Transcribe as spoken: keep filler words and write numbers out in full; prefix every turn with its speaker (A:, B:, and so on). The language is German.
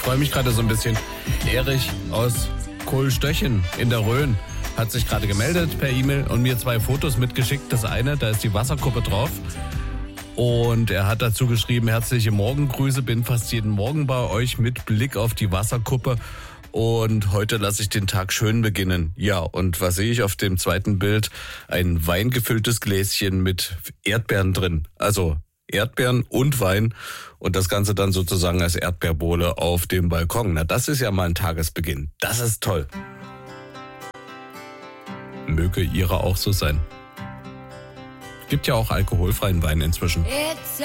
A: freue mich gerade so ein bisschen. Erich aus Kohlstöchen in der Rhön hat sich gerade gemeldet per E-Mail und mir zwei Fotos mitgeschickt. Das eine, da ist die Wasserkuppe drauf. Und er hat dazu geschrieben, herzliche Morgengrüße, bin fast jeden Morgen bei euch mit Blick auf die Wasserkuppe. Und heute lasse ich den Tag schön beginnen. Ja, und was sehe ich auf dem zweiten Bild? Ein weingefülltes Gläschen mit Erdbeeren drin. Also Erdbeeren und Wein und das Ganze dann sozusagen als Erdbeerbohle auf dem Balkon. Na, das ist ja mal ein Tagesbeginn. Das ist toll. Möge Ihre auch so sein. Gibt ja auch alkoholfreien Wein inzwischen.
B: It's